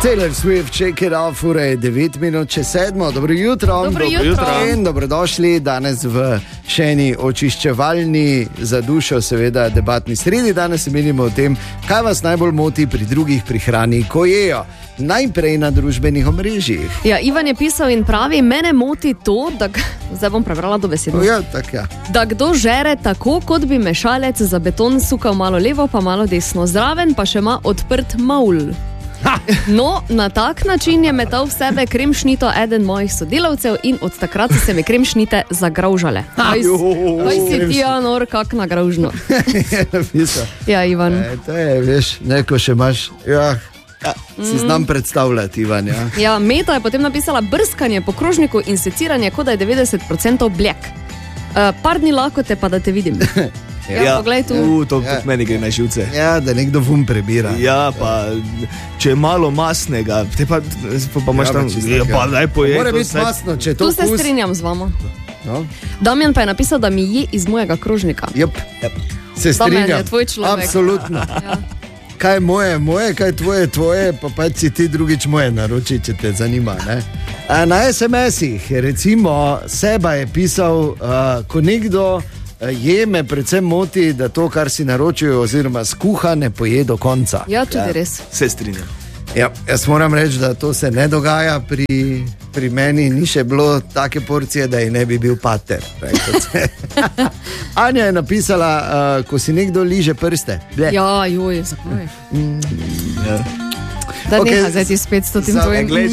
Taylor Swift, Shake It Off, ura je 9 minut čez 7. Dobro jutro. Dobro jutro. In dobrodošli danes v še eni očiščevalni za dušo, seveda debatni sredi. Danes se menimo o tem, kaj vas najbolj moti pri drugih pri hrani, ko jejo. Najprej na družbenih omrežjih. Ja, Ivan je pisal in pravi, mene moti to, da... Zdaj bom prebrala to besedo. Ja, tak, ja. Da kdo žere tako, kot bi mešalec za beton sukal malo levo, pa malo desno. Zraven pa še ima odprt maul. No, na tak način je metal v sebe kremšnito eden mojih sodelavcev in od takrat so se mi kremšnite zagraužale. Kaj si ti, Anor, kak nagraužno? Ja, Ivan. To je, veš, neko še imaš... Ja. Si znam predstavljati, Ivan. Ja. Ja, Meta je potem napisala brskanje po krožniku in seciranje, kot da je 90% bljek. Par dni lakote pa, da te vidim. Ja, poglej tu. To meni gre na živce. Ja, da nekdo vum prebira. Ja, pa če je malo masnega, te pa imaš tam... Ja, pa daj pojej. Mora biti masno, če to tu se strinjam z vama. No. Damjan pa je napisal, da mi je iz mojega krožnika. Yep. Se strinjam. Damjan je tvoj človek. Absolutno. Ja. Kaj je moje, kaj je tvoje, pa pač si ti drugič moje naroči, če te zanima. Ne? Na SMS-ih, recimo, Seba je pisal, ko nekdo je, me predvsem moti, da to, kar si naročijo oziroma skuha, ne poje do konca. Ja, tudi res. Se strinjam. Ja, jaz moram reči, da to se ne dogaja pri meni, ni še bilo take porcije, da ji ne bi bil pater. Anja je napisala, ko si nekdo liže prste. Ble. Ja, joj, zakaj? Ja. Da neha, zdaj ti spet s tem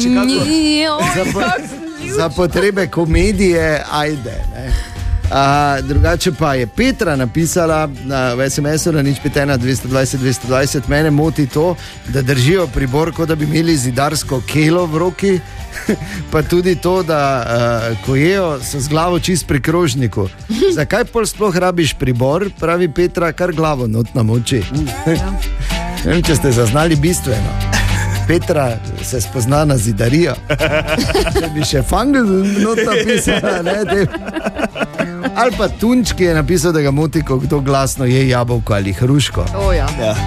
tvojim. Za potrebe komedije, ajde. Ne? Drugače pa je Petra napisala v SMS-u na 051 220 220, mene moti to, da držijo pribor, kot da bi imeli zidarsko kelo v roki, pa tudi to, da ko jejo, so z glavo čist pri krožniku. Zakaj pol sploh rabiš pribor, pravi Petra, kar glavo not namoči. Ne vem, če ste zaznali bistveno. Petra se spozna na zidarijo. Če bi še fangl not napisala, ne, ali pa Tunčki je napisal, da ga moti, ko kdo glasno je jabolko ali hruško. Ja.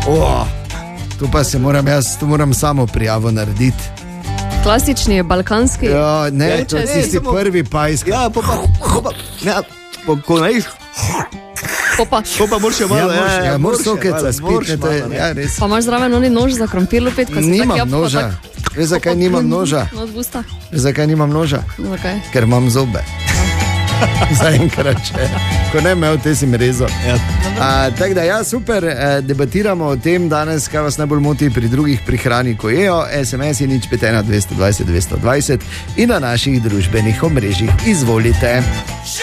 Tu pa se moram samo prijavo narediti. Klasični balkanski. Ja, ne, to si si prvi pajski. Ja, ko naiš. Pa moraš še malo. Ja, moraš sokeca spiti. Ja, res. Pa imaš zraven oni nož za krompir lupit, ko si nimam tak noža. Veš, zakaj nimam noža? Veš, zakaj nimam noža? Zakaj? Ker imam zobe. Zaenkrat še. Ko ne imel, te si mi rezal. Ja. Tako da, ja, super, debatiramo o tem danes, kaj vas najbolj moti pri drugih pri hrani, ko jejo. SMS je 051 220 220 in na naših družbenih omrežjih. Izvolite.